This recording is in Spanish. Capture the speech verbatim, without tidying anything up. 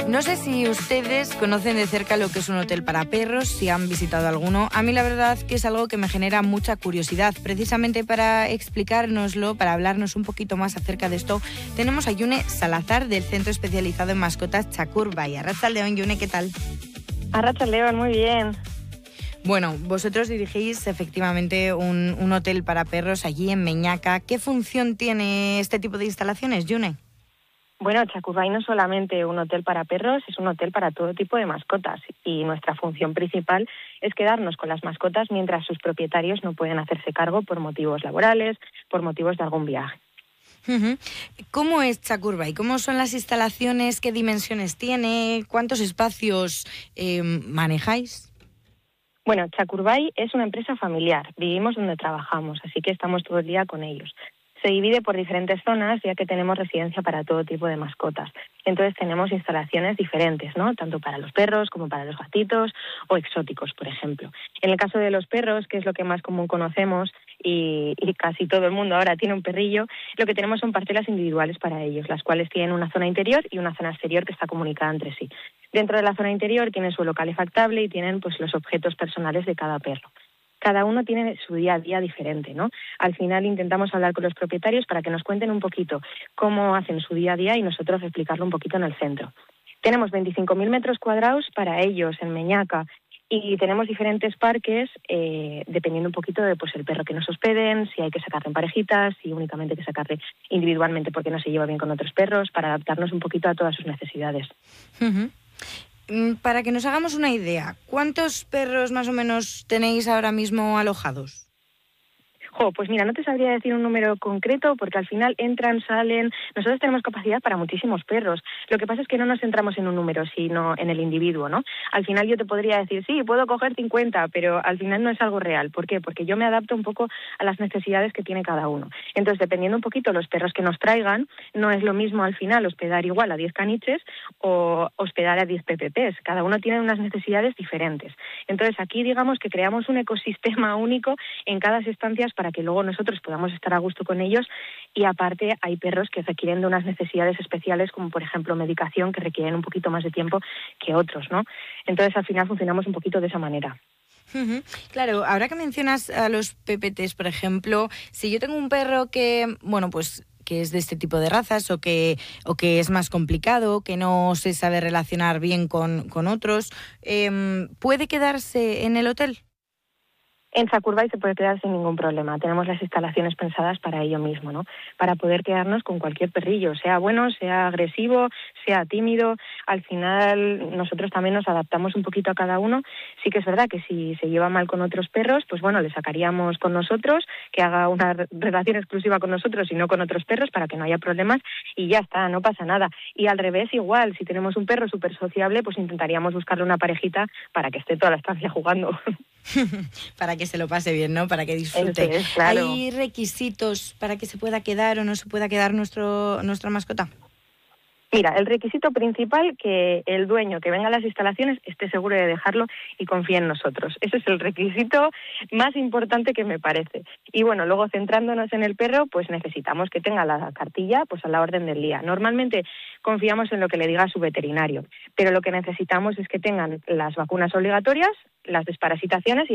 No sé si ustedes conocen de cerca lo que es un hotel para perros, si han visitado alguno. A mí la verdad que es algo que me genera mucha curiosidad. Precisamente para explicárnoslo, para hablarnos un poquito más acerca de esto, tenemos a Yune Salazar del Centro Especializado en Mascotas Txakur-Bai. Arratsaldeon, Yune, ¿qué tal? Arratsaldeon, muy bien. Bueno, vosotros dirigís efectivamente un, un hotel para perros allí en Meñaca. ¿Qué función tiene este tipo de instalaciones, Yune? Bueno, Txakur-Bai no es solamente un hotel para perros, es un hotel para todo tipo de mascotas y nuestra función principal es quedarnos con las mascotas mientras sus propietarios no pueden hacerse cargo por motivos laborales, por motivos de algún viaje. Uh-huh. ¿Cómo es Txakur-Bai? ¿Cómo son las instalaciones? ¿Qué dimensiones tiene? ¿Cuántos espacios eh, manejáis? Bueno, Txakur-Bai es una empresa familiar, vivimos donde trabajamos, así que estamos todo el día con ellos. Se divide por diferentes zonas, ya que tenemos residencia para todo tipo de mascotas. Entonces tenemos instalaciones diferentes, ¿no? Tanto para los perros como para los gatitos o exóticos, por ejemplo. En el caso de los perros, que es lo que más común conocemos y, y casi todo el mundo ahora tiene un perrillo, lo que tenemos son parcelas individuales para ellos, las cuales tienen una zona interior y una zona exterior que está comunicada entre sí. Dentro de la zona interior tienen suelo calefactable y tienen pues los objetos personales de cada perro. Cada uno tiene su día a día diferente, ¿no? Al final intentamos hablar con los propietarios para que nos cuenten un poquito cómo hacen su día a día y nosotros explicarlo un poquito en el centro. Tenemos veinticinco mil metros cuadrados para ellos en Meñaca y tenemos diferentes parques eh, dependiendo un poquito de pues el perro que nos hospeden, si hay que sacarle en parejitas, si únicamente hay que sacarle individualmente porque no se lleva bien con otros perros, para adaptarnos un poquito a todas sus necesidades. Uh-huh. Para que nos hagamos una idea, ¿cuántos perros más o menos tenéis ahora mismo alojados? Jo, pues mira, no te sabría decir un número concreto porque al final entran, salen. Nosotros tenemos capacidad para muchísimos perros. Lo que pasa es que no nos centramos en un número, sino en el individuo, ¿no? Al final yo te podría decir, sí, puedo coger cincuenta, pero al final no es algo real. ¿Por qué? Porque yo me adapto un poco a las necesidades que tiene cada uno. Entonces, dependiendo un poquito los perros que nos traigan, no es lo mismo al final hospedar igual a diez caniches o hospedar a diez P P Ps. Cada uno tiene unas necesidades diferentes. Entonces, aquí digamos que creamos un ecosistema único en cada estancia para que luego nosotros podamos estar a gusto con ellos y aparte hay perros que requieren de unas necesidades especiales como por ejemplo medicación que requieren un poquito más de tiempo que otros, ¿no? Entonces al final funcionamos un poquito de esa manera. Uh-huh. Claro, ahora que mencionas a los P P Ts, por ejemplo, si yo tengo un perro que, bueno, pues que es de este tipo de razas o que o que es más complicado, que no se sabe relacionar bien con, con otros, eh, ¿puede quedarse en el hotel? En Txakur-Bai se puede quedar sin ningún problema. Tenemos las instalaciones pensadas para ello mismo, ¿no? Para poder quedarnos con cualquier perrillo, sea bueno, sea agresivo, sea tímido. Al final nosotros también nos adaptamos un poquito a cada uno. Sí que es verdad que si se lleva mal con otros perros, pues bueno, le sacaríamos con nosotros, que haga una relación exclusiva con nosotros y no con otros perros para que no haya problemas y ya está, no pasa nada. Y al revés igual, si tenemos un perro súper sociable, pues intentaríamos buscarle una parejita para que esté toda la estancia jugando. Para que se lo pase bien, ¿no? Para que disfrute. Es, claro. ¿Hay requisitos para que se pueda quedar o no se pueda quedar nuestro nuestra mascota? Mira, el requisito principal, que el dueño que venga a las instalaciones esté seguro de dejarlo y confíe en nosotros. Ese es el requisito más importante que me parece. Y bueno, luego centrándonos en el perro, pues necesitamos que tenga la cartilla pues a la orden del día. Normalmente confiamos en lo que le diga su veterinario, pero lo que necesitamos es que tengan las vacunas obligatorias, las desparasitaciones y